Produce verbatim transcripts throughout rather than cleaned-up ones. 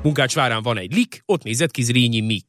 Munkácsvárán van egy lik, ott nézett ki Zrínyi Mik.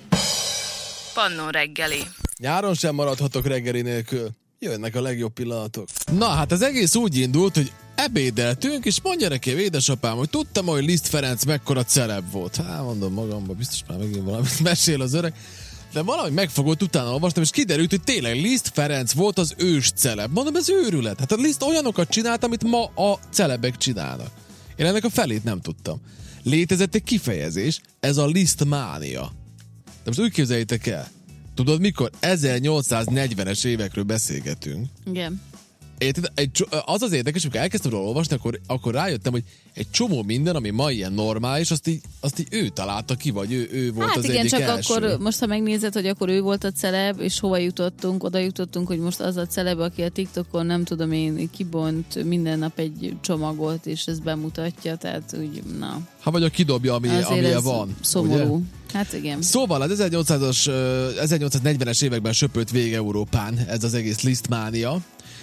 Pannon reggeli. Nyáron sem maradhatok reggeli nélkül. Jönnek a legjobb pillanatok. Na, hát az egész úgy indult, hogy ebédeltünk, és mondja nekem édesapám, hogy tudtam, hogy Liszt Ferenc mekkora celeb volt. Hát mondom magamba, biztos már megint valamit mesél az öreg. De valami megfogott, utána olvastam, és kiderült, hogy tényleg Liszt Ferenc volt az ős celeb. Mondom, ez őrület. Hát a Liszt olyanokat csinált, amit ma a celebek csinálnak. Én ennek a felét nem tudtam. Létezett egy kifejezés, ez a Liszt mánia. De most úgy képzeljétek el, tudod mikor? ezernyolcszáznegyvenes évekről beszélgetünk. Igen. Érted? Egy, az az érdekes, amikor elkezdtem róla olvasni, akkor, akkor rájöttem, hogy egy csomó minden, ami ma ilyen normális, azt így, azt így ő találta ki, vagy ő, ő volt hát az igen, egyik csak első. akkor most, ha megnézed, hogy akkor ő volt a celeb, és hova jutottunk, oda jutottunk, hogy most az a celeb, aki a TikTokon, nem tudom én, kibont minden nap egy csomagot, és ez bemutatja, tehát úgy, na. Ha vagy a kidobja, ami, amilyen van. Szomorú. Ugye? Hát igen. Szóval az ezernyolcszázas, ezernyolcszáznegyvenes években söpört vége Európán ez az egész Liszt-mánia,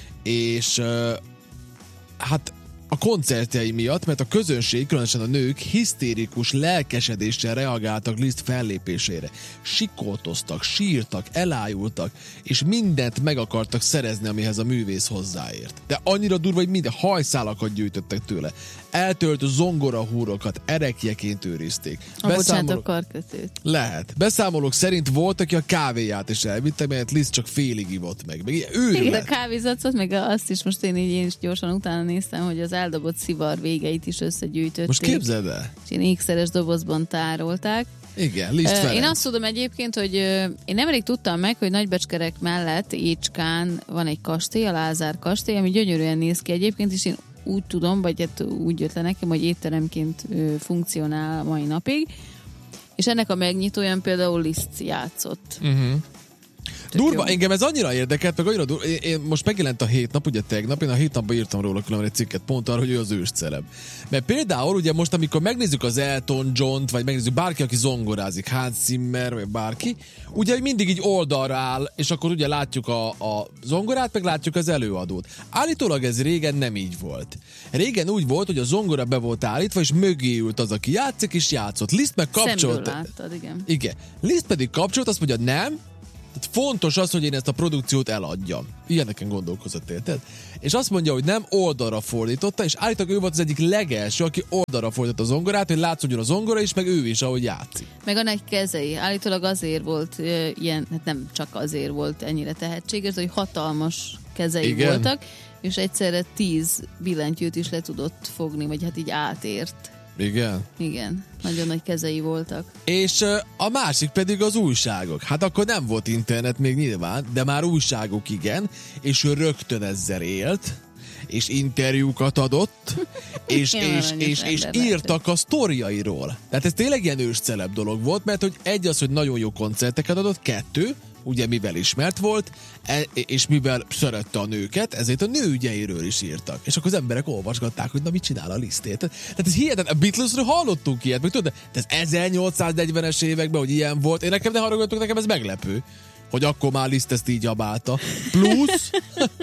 és uh, hát a koncertjei miatt, mert a közönség, különösen a nők hisztérikus lelkesedéssel reagáltak Liszt fellépésére. Sikoltoztak, sírtak, elájultak, és mindent meg akartak szerezni, amihez a művész hozzáért. De annyira durva, hogy minden hajszálakat gyűjtöttek tőle. Eltölt zongorahúrokat erekjeként őrizték. A bocsánat, a karkötőt. Lehet. Beszámolók szerint volt, aki a kávéját is elvitte, mert Liszt csak félig ivott meg. meg igen, a kávézacot, meg azt is most én így én is gyorsan utána néztem, hogy az eldobott szivar végeit is összegyűjtötték. Most képzeld el. És én ékszeres dobozban tárolták. Igen, Liszt Ferenc. Én azt tudom egyébként, hogy én nemrég tudtam meg, hogy Nagybecskerek mellett Écskán van egy kastély, a Lázár kastély, ami gyönyörűen néz ki egyébként, és én úgy tudom, vagy hát úgy jött le nekem, hogy étteremként funkcionál mai napig, és ennek a megnyitóján például Liszt játszott. Uh-huh. Durva, engem ez annyira érdekelt, meg annyira durva, én, én most megjelent a hét nap, ugye tegnap, én a hét napban írtam róla különben egy cikket pont arra, hogy ő az ős celeb. Mert például ugye most, amikor megnézzük az Elton John-t, vagy megnézzük bárki, aki zongorázik, Hans Zimmer, vagy bárki, ugye mindig így oldalra áll, és akkor ugye látjuk a, a zongorát, meg látjuk az előadót. Állítólag ez régen nem így volt. Régen úgy volt, hogy a zongora be volt állítva, és mögé ült az, aki játszik, és játszott. Liszt meg kapcsolt. Szemből láttad, igen. Igen. Liszt pedig kapcsolt, azt mondja, nem. Tehát fontos az, hogy én ezt a produkciót eladjam. Ilyeneken gondolkozott, érted? És azt mondja, hogy nem, oldalra fordította, és állítólag ő volt az egyik legelső, aki oldalra fordította a zongorát, hogy látszódjon a zongora is, meg ő is, ahogy játszik. Meg a nagy kezei. Állítólag azért volt uh, ilyen, hát nem csak azért volt ennyire tehetséges, hogy hatalmas kezei igen. voltak, és egyszerre tíz billentyűt is le tudott fogni, vagy hát így átért. Igen? Igen, nagyon nagy kezei voltak. És uh, a másik pedig az újságok. Hát akkor nem volt internet még nyilván, de már újságok igen, és ő rögtön ezzel élt, és interjúkat adott, és, és, és, és írtak a sztoriairól. Tehát ez tényleg ilyen ős celeb dolog volt, mert hogy egy az, hogy nagyon jó koncerteket adott, kettő, ugye mivel ismert volt, és mivel szerette a nőket, ezért a nőügyeiről is írtak. És akkor az emberek olvasgatták, hogy na mit csinál a Lisztét. Tehát ez hihetetlen. A Beatlesről hallottunk ilyet, meg tudod, de ez ezernyolcszáznegyvenes években, hogy ilyen volt. Én nekem ne haragudjatok, nekem ez meglepő, hogy akkor már Liszt ezt így abálta. Plusz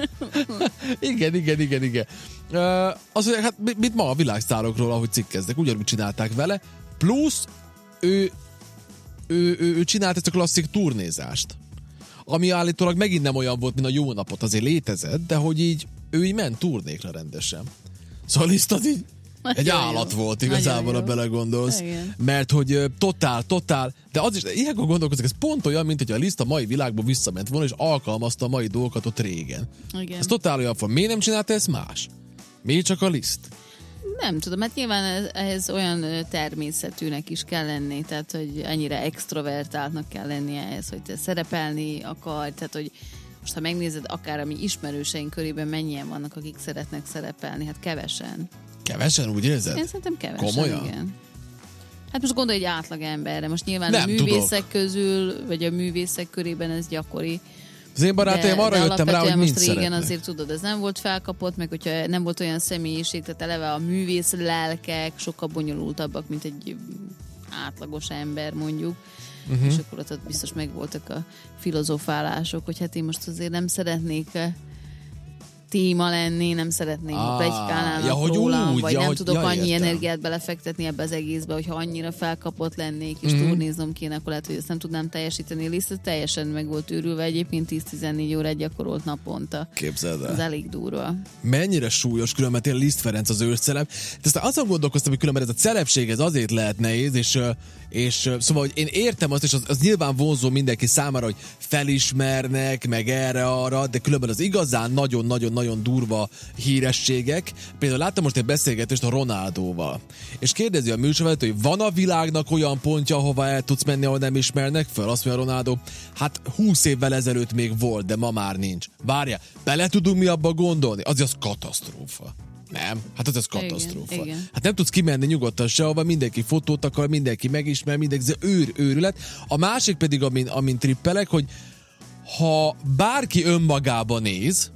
igen, igen, igen, igen. Uh, az, hogy hát mit ma a világsztárokról, ahogy cikkeznek, ugyanúgy csinálták vele. Plusz ő, ő, ő, ő csinált ezt a klasszik turnézást, ami állítólag megint nem olyan volt, mint a Jó napot, azért létezett, de hogy így ő így ment turnékra rendesen. Szóval Liszt az így nagyon egy állat jó. Volt igazából, ha belegondolsz. Igen. Mert hogy totál, totál, de az is, ilyenkor gondolkozik, ez pont olyan, mint hogy a Liszt a mai világba visszament volna, és alkalmazta a mai dolgokat ott régen. Igen. Ez totál olyan van. Miért nem csinálta ezt más? Miért csak a Liszt? Nem tudom, hát nyilván ehhez olyan természetűnek is kell lenni, tehát hogy ennyire extrovertáltnak kell lennie ehhez, hogy te szerepelni akar, tehát hogy most ha megnézed, akár a mi ismerőseink körében mennyien vannak, akik szeretnek szerepelni, hát kevesen. Kevesen, úgy érzed? Én szerintem kevesen, komolyan? Igen. Hát most gondolj egy átlag emberre, most nyilván nem a művészek tudok. közül, vagy a művészek körében ez gyakori. Az én barátaim arra jöttem rá, hogy mind most régen szeretnek. Azért tudod, ez nem volt felkapott, meg hogyha nem volt olyan személyiség, tehát eleve a művész lelkek sokkal bonyolultabbak, mint egy átlagos ember mondjuk. Uh-huh. És akkor ott biztos megvoltak a filozofálások, hogy hát én most azért nem szeretnék téma lenni, nem szeretném, Ah, ha plegykálnának ja, hogy rólam, úgy, vagy ja, nem hogy- tudok ja, annyi értem. energiát belefektetni ebbe az egészbe, hogyha annyira felkapott lennék, és Mhm. turnéznom kéne, akkor lehet, hogy ezt nem tudnám teljesíteni. Liszt teljesen meg volt őrülve, egyébként tíz-tizennégy órát gyakorolt naponta. Képzeld el. Ez elég durva. Mennyire súlyos, különben tényleg Liszt Ferenc az ősceleb. De aztán azon gondolkoztam, hogy különben ez a celebség, ez azért lehet nehéz, és, ö, és ö, szóval, hogy én értem azt, és az, az nyilván vonzó mindenki számára, hogy felismernek, meg erre-arra, de különben az igazán nagyon-nagyon-nagyon durva hírességek. Például láttam most egy beszélgetést a Ronaldóval, és kérdezi a műsorvezető, hogy van a világnak olyan pontja, ahova el tudsz menni, ahol nem ismernek fel? Azt mondja Ronaldo, hát húsz évvel ezelőtt még volt, de ma már nincs. Várja, bele tudunk mi abba gondolni? Az az katasztrófa. Nem? Hát az az katasztrófa. Igen, igen. Hát nem tudsz kimenni nyugodtan sehova, mindenki fotót akar, mindenki megismer, mindenki, ez őr, őrület. A másik pedig, amin, amin trippelek, hogy ha bárki önmagába néz,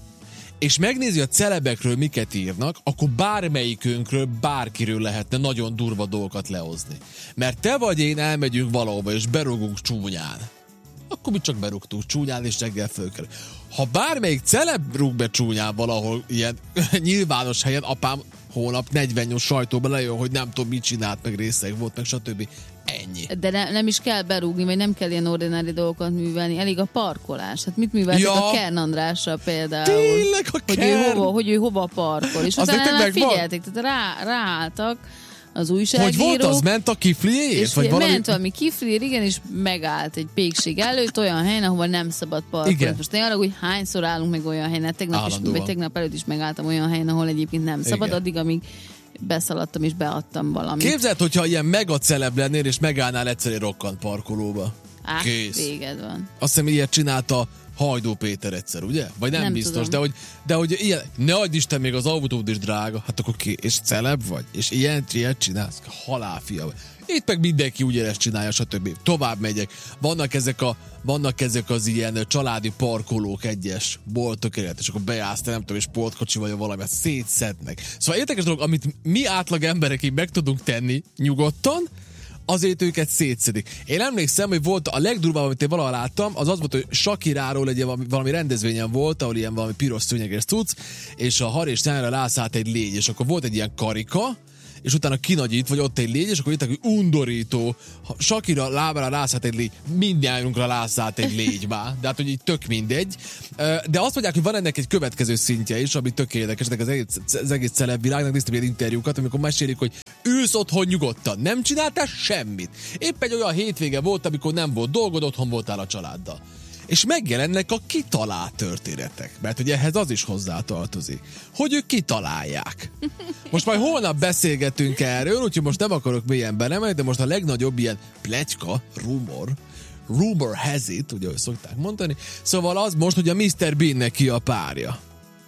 és megnézi a celebekről miket írnak, akkor bármelyikünkről, bárkiről lehetne nagyon durva dolgokat lehozni. Mert te vagy én elmegyünk valahova, és berúgunk csúnyán. Akkor mi csak berúgtunk csúnyán, és reggel fölkel. Ha bármelyik celeb rúg be csúnyán valahol ilyen nyilvános helyen, apám hónap negyvennyolc sajtóban lejön, hogy nem tudom, mit csinált, meg részeg volt, meg stb. Ennyi. De ne, nem is kell berúgni, vagy nem kell ilyen ordinári dolgokat művelni, elég a parkolás. Hát mit műveltek Ja. a Kern Andrással például? Tényleg a hogy ő, Kern! hova, hogy ő hova parkol. És Az utána nektek már megvan? figyeltek, tehát rá, ráálltak az Hogy újságírók. volt az? Ment a kifliéért? És Vagy valami... ment valami kiflér, igen, és megállt egy pékség előtt olyan helyen, ahova nem szabad parkolni. Igen. Most én arra, hogy hányszor állunk meg olyan helyen, hát tegnap, is, Állandóan. vagy tegnap előtt is megálltam olyan helyen, ahol egyébként nem szabad, Igen. addig, amíg beszaladtam és beadtam valamit. Képzeld, hogyha ilyen mega celeb lennél, és megállnál egyszer egy rokkant parkolóba. Á, Kész. véged van. Azt hiszem, ilyet csinálta Hajdó Péter egyszer, ugye? Vagy nem, Nem biztos, tudom. de hogy, de hogy ilyen, ne adj Isten, még az autód is drága, hát akkor ki, és celeb vagy, és ilyen, ilyet csinálsz, halálfia vagy. Itt meg mindenki ugyanezt csinálja, stb. Tovább megyek. Vannak ezek, a, vannak ezek az ilyen családi parkolók egyes boltok élet, és akkor beállsz, te nem tudom, és sportkocsi vagy valami, szétszednek. Szóval érdekes dolog, amit mi átlag emberek így meg tudunk tenni nyugodtan, azért őket szétszedik. Én emlékszem, hogy volt a legdurvább, amit én valahol láttam, az az volt, hogy Sakiráról egy valami, valami rendezvényen volt, ahol ilyen valami piros szőnyeges cucc, és a Har és Nyára rászállt egy légy, és akkor volt egy ilyen karika, és utána kinagyít, vagy ott egy légy, és akkor jöttek, hogy undorító. Ha Sakira lábára rászállt egy légy, mindjárunkra rászállt egy légy már, de hát, hogy így tök mindegy. De azt mondják, hogy van ennek egy következő szintje is, ami tök érdekes, az egész, az egész celeb világnak, néztem ilyen interjúkat, amikor mesélik, hogy ülsz otthon nyugodtan, nem csináltál semmit. Épp egy olyan hétvége volt, amikor nem volt dolgod, otthon voltál a családdal. És megjelennek a kitalált történetek, mert ugye ehhez az is hozzátartozik, hogy ők kitalálják. Most majd holnap beszélgetünk erről, úgyhogy most nem akarok mélyen belemenni, de most a legnagyobb ilyen pletyka, rumor, rumor has it, ugye, hogy szokták mondani, szóval az most, hogy a miszter Beannek ki a párja.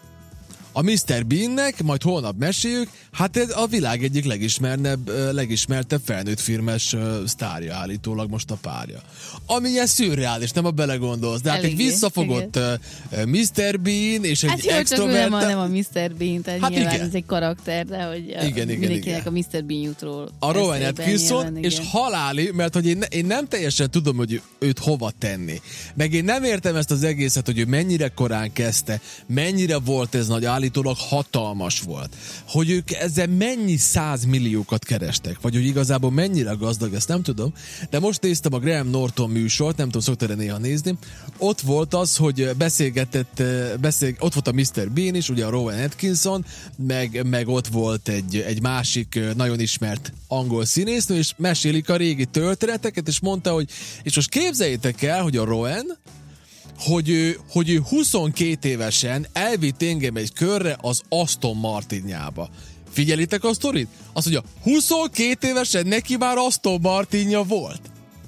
A miszter Beannek, majd holnap meséljük, hát ez a világ egyik legismernebb, legismertebb felnőtt filmes sztárja állítólag most a párja. Ami ilyen szürreális, nem a belegondolsz, de hát egy Eléggé, visszafogott uh, miszter Bean és egy Hát jó, csak nem a, nem a miszter Bean, tehát Hát nyilván igen. ez egy karakter, de hogy Igen, igen, mindenkinek igen. a miszter Bean jutról. a Rowan eszébe Atkinson, nyilván, és igen. haláli, mert hogy én, ne, én nem teljesen tudom, hogy őt hova tenni. Meg én nem értem ezt az egészet, hogy ő mennyire korán kezdte, mennyire volt ez nagy, állítólag hatalmas volt. Hogy ők ezzel mennyi százmilliókat kerestek, vagy hogy igazából mennyire gazdag, ezt nem tudom. De most néztem a Graham Norton műsort, nem tudom, szoktál néha nézni. Ott volt az, hogy beszélgetett, beszél, ott volt a miszter Bean is, ugye a Rowan Atkinson, meg, meg ott volt egy, egy másik nagyon ismert angol színésznő, és mesélik a régi történeteket, és mondta, hogy és most képzeljétek el, hogy a Rowan, hogy ő, hogy ő huszonkét évesen elvitt engem egy körre az Aston Martinjába. Figyelitek a sztorit? Azt mondja, huszonkét évesen neki már Aston Martinja volt.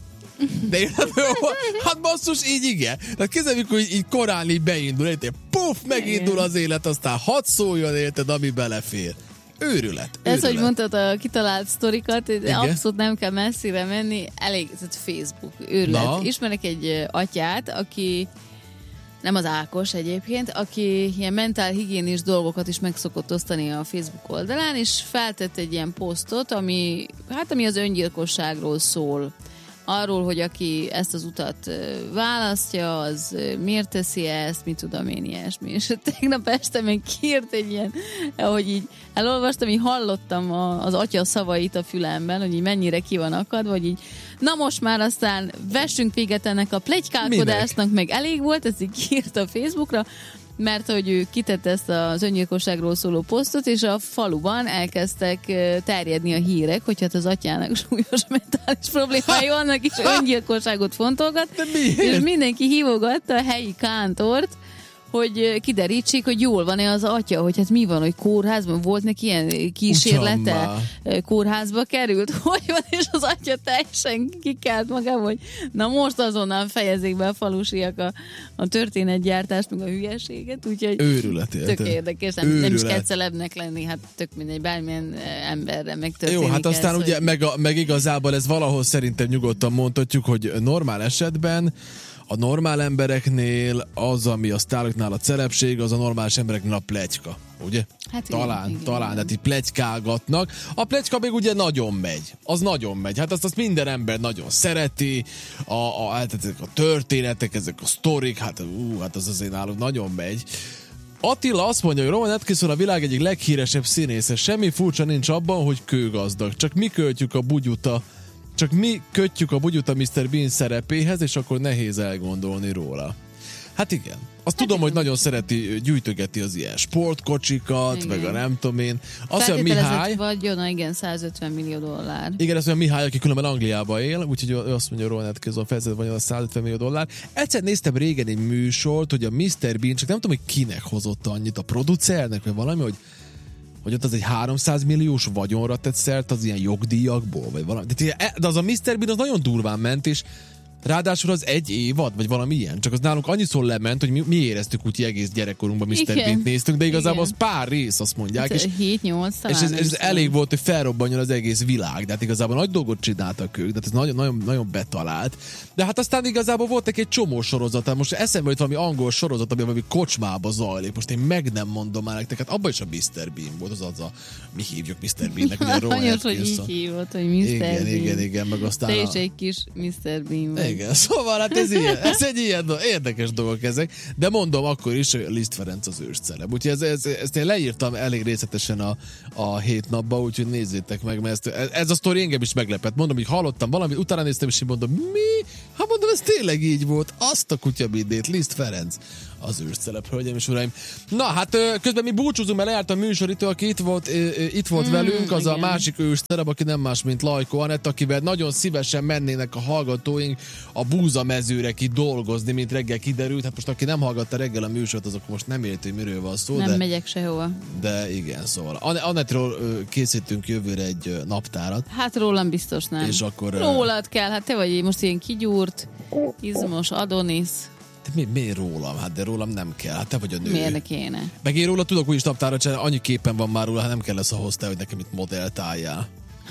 De én, hát basszus, így igen. Tehát kezdem, hogy így korán így beindul, érted? Puff, megindul az élet, aztán hadd szóljon, érted, ami belefér. Őrület. Ez, őrület. hogy mondtad a kitalált sztorikat, Igen. abszolút nem kell messzire menni, elég, ez Facebook, őrület. Na. Ismerek egy ö, atyát, aki nem az Ákos egyébként, aki ilyen mentálhigiénis dolgokat is meg szokott osztani a Facebook oldalán, és feltett egy ilyen posztot, ami, hát ami az öngyilkosságról szól. arról, hogy aki ezt az utat választja, az miért teszi ezt, mit tudom én, ilyesmi. És tegnap este még kiírt egy ilyen, ahogy így elolvastam, így hallottam a, az atya szavait a fülemben, hogy így mennyire ki van akadva, hogy így na most már aztán vessünk véget ennek a pletykálkodásnak, meg elég volt, ez így kiírt a Facebookra, mert hogy ő kitette ezt az öngyilkosságról szóló posztot, és a faluban elkezdtek terjedni a hírek, hogy hát az atyának súlyos mentális problémái vannak, és öngyilkosságot fontolgat, és mindenki hívogatta a helyi kántort, hogy kiderítsék, hogy jól van-e az atya, hogy hát mi van, hogy kórházban volt neki ilyen kísérlete, kórházba került, hogy van, és az atya teljesen kikelt magában, hogy na most azonnal fejezik be a falusiak a, a történetgyártást, meg a hülyeséget, úgyhogy őrület, tök érdekes, nem, nem is kell celebbnek lenni, hát tök mindegy, bármilyen emberre megtörténik. Jó, hát aztán ez, ugye hogy... meg, a, meg igazából ez valahol szerintem nyugodtan mondhatjuk, hogy normál esetben a normál embereknél az, ami a sztároknál a celebség, az a normális embereknél a pletyka, ugye? Hát talán, igen, talán, igen. hát így pletykálgatnak. A pletyka még ugye nagyon megy, az nagyon megy. Hát azt, azt minden ember nagyon szereti, a, a, hát ezek a történetek, ezek a sztorik, hát, ú, hát az azért náluk nagyon megy. Attila azt mondja, hogy Rowan Atkinson a világ egyik leghíresebb színésze. Semmi furcsa nincs abban, hogy kőgazdag. Csak mi költjük a bugyuta Csak mi kötjük a bugyut a miszter Bean szerepéhez, és akkor nehéz elgondolni róla. Hát igen. Azt hát tudom, igen. hogy nagyon szereti, gyűjtögeti az ilyen sportkocsikat, igen. meg a nem tudom én. Azt mondja, Mihály... vagy jön, igen, százötven millió dollár. Igen, azt mondja, Mihály, aki különben Angliába él, úgyhogy ő azt mondja, Rowan Atkinson felszedett vagy a százötven millió dollár. Egyszer néztem régen egy műsort, hogy a miszter Bean, csak nem tudom, hogy kinek hozott annyit, a producernek, vagy valami, hogy hogy ott az egy háromszáz milliós vagyonra tett szert az ilyen jogdíjakból, vagy valami. De az a miszter Bean az nagyon durván ment, és ráadásul az egy évad, vagy valami ilyen. Csak az nálunk annyiszor lement, hogy mi, mi éreztük úgy egész gyerekkorunkban miszter Bean-t néztünk, de igazából igen. az pár rész, azt mondják. És, hét nyolc talán. És ez, ez elég volt, hogy felrobbanjon az egész világ. De hát igazából nagy dolgot csináltak ők, de hát ez nagyon, nagyon, nagyon betalált. De hát aztán igazából voltak egy csomó sorozat. Most eszembe jut valami angol sorozat, ami valami kocsmába zajlik. Most én meg nem mondom már nektek, hát abban is a miszter Bean volt, az az a mi hívjuk miszter Bean-nek, ugye Rowan Atkinson. Hogy így hívott, hogy miszter Igen, Bean. igen, igen, meg aztán Te a... is egy kis miszter Bean vagy. Igen, szóval hát ez ilyen, ez egy ilyen érdekes dolgok ezek, de mondom akkor is, hogy Liszt Ferenc az ősceleb. Úgyhogy ez, ez, ezt én leírtam elég részletesen a, a hét napba, úgyhogy nézzétek meg, mert ezt, ez a sztori engem is meglepett. Mondom, hogy hallottam valamit, utána néztem, és így mondom, mi? Hát mondom, ez tényleg így volt. Azt a kutya mindét, Liszt Ferenc az ősceleb, hölgyeim és uraim. Na, hát közben mi búcsúzunk, mert lejárt a műsoritől, aki itt volt, itt volt mm, velünk, az igen. a másik ősceleb, aki nem más, mint Lajko Anett, akivel nagyon szívesen mennének a hallgatóink a búzamezőre ki dolgozni, mint reggel kiderült. Hát most aki nem hallgatta reggel a műsort, azok most nem érti, hogy miről van szó. Nem de, megyek sehova. De igen, szóval. Anettről készítünk jövőre egy naptárat. Hát rólam biztos nem. És akkor... Rólad kell, hát te vagy most ilyen kigyúrt, izmos Adonis. De mi, miért rólam? Hát de rólam nem kell. Hát te vagy a nő. Miért ne kéne? Meg én róla tudok úgyis naptárat csinálni, annyi képen van már róla, hát nem kell lesz ahhoz te, hogy nekem itt modellt álljál.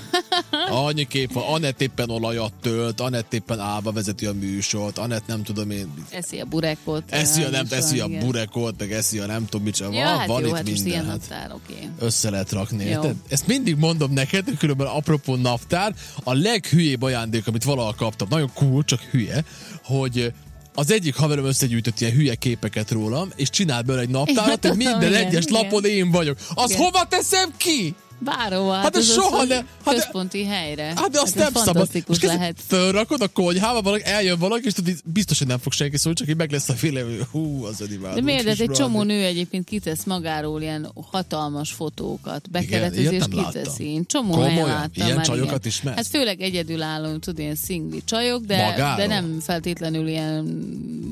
Annyi kép van, Anett éppen olajat tölt, Anett éppen állva vezeti a műsort, Anett nem tudom én... Eszi a burekot. Eszi a, nem, eszi a burekot, meg eszi a nem tudom mit sem. Ja, van, hát van jó, itt hát minden. ilyen naptár, okay. Össze lehet rakni, érted? Ezt mindig mondom neked, különben apropó naptár, a leghülyébb ajándék, amit valaha kaptam, nagyon cool, csak hülye, hogy az egyik haverom összegyűjtött ilyen hülye képeket rólam, és csinált belőle egy naptárat, hogy minden igen, egyes igen. lapon én vagyok. Az igen. hova teszem ki? Bárhova, hát, hát ez soha ne, hát központi helyre. Hát de azt hát nem szabad. Most lehet. Fölrakod a konyhába, valaki, eljön valaki, és tudod, biztos, hogy nem fog senki szólni, csak így meg lesz a vélemény, hogy hú, az animáló. De miért? Ez egy csomó nő egyébként kitesz magáról ilyen hatalmas fotókat, bekeretezi és kiteszi. Én csomó Komolyan? helyen láttam Ilyen már csajokat ilyen. ismersz? Hát főleg egyedülálló, tudod, ilyen szingli csajok, de, de nem feltétlenül ilyen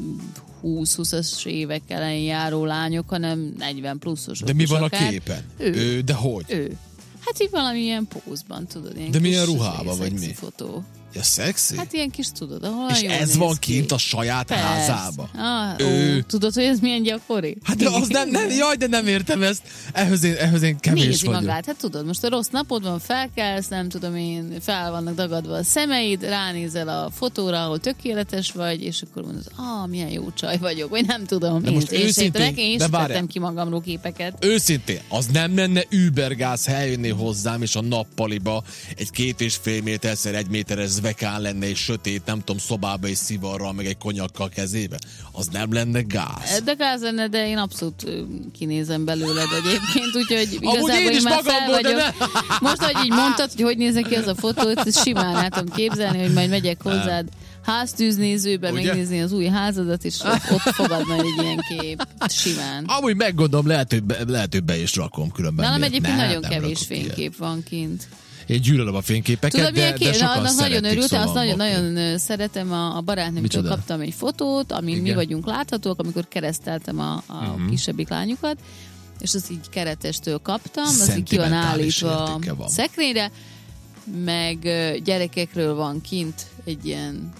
húsz-húszas évek elején járó lányok, hanem negyven pluszosok. De mi van akár. A képen? Ő. ő de hogy? Ő. Hát így valamilyen pózban, tudod. Ilyen de milyen ruhában, vagy mi? Fotó. Ja, szexi? Hát ilyen kis, tudod, ahol és ez van ki. Kint a saját Persze. házába? Ah, ő... ó, tudod, hogy ez milyen gyakori? Hát de az nem, nem, jaj, de nem értem ezt. Ehhez én, ehhez én kevés Nézi vagyok. magát, hát tudod, most a rossz napod van, felkelsz, nem tudom én, fel vannak dagadva a szemeid, ránézel a fotóra, ahol tökéletes vagy, és akkor mondod, ah, milyen jó csaj vagyok, vagy nem tudom. De most én őszintén, én is tettem ki magamról képeket. Őszintén, az nem lenne übergáz, ha eljönné hozzám, és a nappaliba egy két és fél méterszer egy méteres özvekán lenne és sötét, nem tudom, szobába és szivarral, meg egy konyakkal kezébe, az nem lenne gáz. De gáz lenne, de én abszolút kinézem belőled egyébként, úgyhogy igazából én, én már fel vagyok. Ne... Most, hogy így mondtad, hogy hogy nézek ki az a fotót, ezt simán el tudom képzelni, hogy majd megyek hozzád háztűznézőbe, ugye? Megnézni az új házadat, és ott, ott fogadna egy ilyen kép. Simán. Amúgy meggondolom, lehet, hogy be, lehet, hogy be is rakom különben. Nálam egyébként nem, nagyon nem kevés fénykép ilyet. Van kint. Én gyűlölöm a fényképeket, Tudod, de, de sokan Na, nagyon örültem, azt nagyon, nagyon szeretem. A, a barátnőmtől kaptam egy fotót, amin igen. mi vagyunk láthatók, amikor kereszteltem a, a uh-huh. kisebbik lányukat, és azt így keretestől kaptam, az így ki van állítva a szekrényre, meg gyerekekről van kint egy ilyen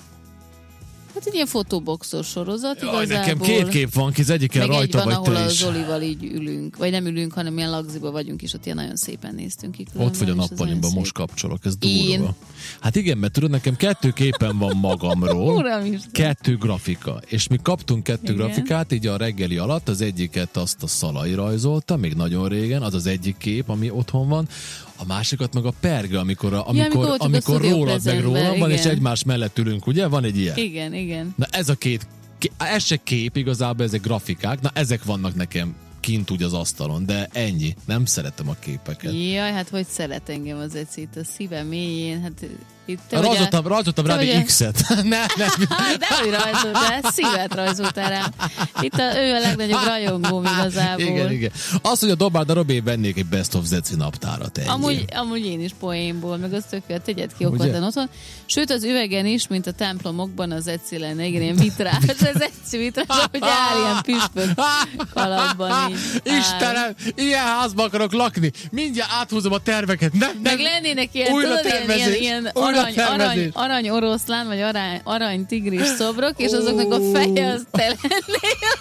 hát egy ilyen fotoboxos sorozat Jaj, igazából. Nekem két kép van ki, az egyiken rajta van, vagy ahol te a is. Zolival így ülünk, vagy nem ülünk, hanem ilyen lagziba vagyunk, és ott ilyen nagyon szépen néztünk ki. Ott vagy a nappalinkban, most kapcsolok, ez durva. Hát igen, mert tudod, nekem kettő képen van magamról, kettő grafika, és mi kaptunk kettő igen. grafikát, így a reggeli alatt, az egyiket azt a Szalai rajzolta, még nagyon régen, az az egyik kép, ami otthon van, a másikat meg a Perge, amikor, a, amikor, ja, amikor, amikor rólad meg rólam van, és egymás mellett ülünk, ugye? Van egy ilyen. Igen, igen. Na ez a két, ez se kép igazából, ezek grafikák, na ezek vannak nekem kint úgy az asztalon, de ennyi. Nem szeretem a képeket. Jaj, hát hogy szeret engem az ecét a szívem mélyén, hát Rajzoltam, rajzoltam rá egy X-et. ne, ne. De hogy rajzoltál? Szívet rajzoltál rá. Itt a, ő a legnagyobb rajongóm igazából. Igen, igen. Az, hogy a Dobárda Robé vennék egy Best of Zeci naptárat. Ennyi. Amúgy, amúgy én is poénból, meg az tökélet, tegyed ki okvetlen otthon. Sőt, az üvegen is, mint a templomokban az Eci lenne, igen, ilyen vitrás, ez Eci vitrás, hogy áll ilyen püspök kalapban. Istenem, ilyen házban akarok lakni. Mindjárt áthúzom a terveket. Nem, nem. Meg lennének ilyen, tudod, ilyen, ilyen, ilyen arany, arany, arany oroszlán, vagy arany, arany tigris szobrok, és azoknak a feje az te lennél.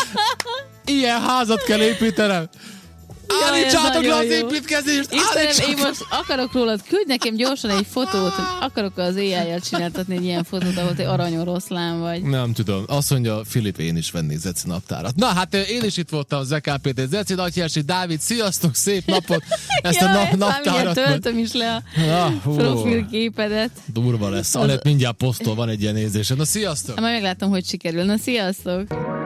Ilyen házat kell építenem. Állítsátok le az építkezést! Istenem, én most akarok rólad, küldj nekem gyorsan egy fotót, akarok az á i-jel csináltatni egy ilyen fotót, ahol te arany oroszlán vagy. Nem tudom, azt mondja Filip, én is vennék Zeci naptárat. Na hát én is itt voltam, zé ká pé té, Zeci, Nagyhersi, Dávid, sziasztok, szép napot! Ezt ja, a nap- naptárat. Töltöm is le a ah, profilképedet. Durva lesz, az... Anett mindjárt posztol, van egy ilyen nézésen. Na sziasztok! Majd meglátom, hogy sikerül. Na sziasztok!